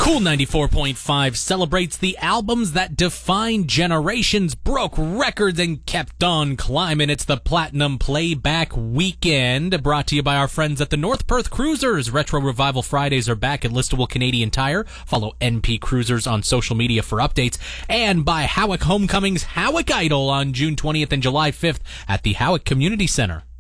Cool 94.5 celebrates the albums that defined generations, broke records, and kept on climbing. It's the Platinum Playback Weekend, brought to you by our friends at the North Perth Cruisers. Retro Revival Fridays are back at Listowel Canadian Tire. Follow NP Cruisers on social media for updates. And by Howick Homecoming's Howick Idol on June 20th and July 5th at the Howick Community Center.